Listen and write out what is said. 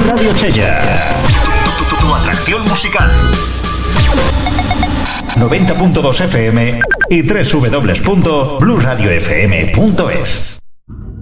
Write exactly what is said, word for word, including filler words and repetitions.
Radio Chella. Tu, tu, tu atracción musical. noventa punto dos F M y doble u doble u doble u punto blue radio f m punto es.